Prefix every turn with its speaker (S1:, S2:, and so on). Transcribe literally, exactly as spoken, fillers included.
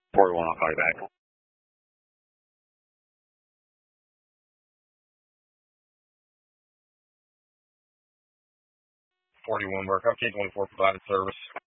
S1: forty-one, I'll call you back. forty-one, work. I'm K twenty-four provided service.